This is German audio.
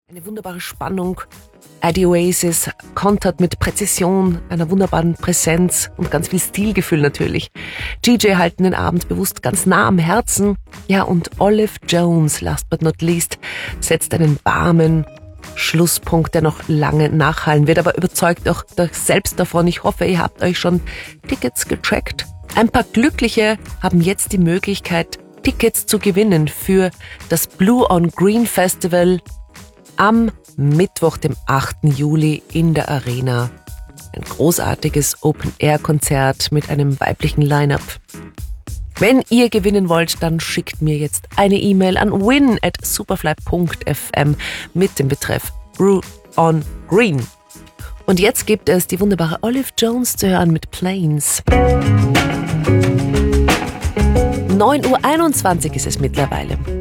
Eine wunderbare Spannung. Eddie Oasis kontert mit Präzision, einer wunderbaren Präsenz und ganz viel Stilgefühl natürlich. GJ halten den Abend bewusst ganz nah am Herzen. Ja, und Olive Jones, last but not least, setzt einen warmen Schlusspunkt, der noch lange nachhallen wird, aber überzeugt auch selbst davon. Ich hoffe, ihr habt euch schon Tickets gecheckt. Ein paar Glückliche haben jetzt die Möglichkeit, Tickets zu gewinnen für das Blue on Green Festival am Mittwoch, dem 8. Juli in der Arena. Ein großartiges Open-Air-Konzert mit einem weiblichen Line-Up. Wenn ihr gewinnen wollt, dann schickt mir jetzt eine E-Mail an win@superfly.fm mit dem Betreff Blue on Green. Und jetzt gibt es die wunderbare Olive Jones zu hören mit Planes. 9:21 Uhr ist es mittlerweile.